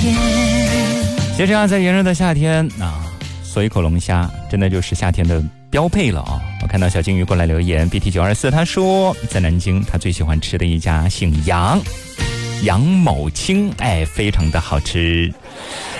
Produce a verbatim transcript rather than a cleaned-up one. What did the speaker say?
天。 其实啊，在炎热的夏天啊，嗦一口龙虾真的就是夏天的标配了啊！我看到小金鱼过来留言 B T 九二四，他说在南京他最喜欢吃的一家姓杨杨某清，哎，非常的好吃。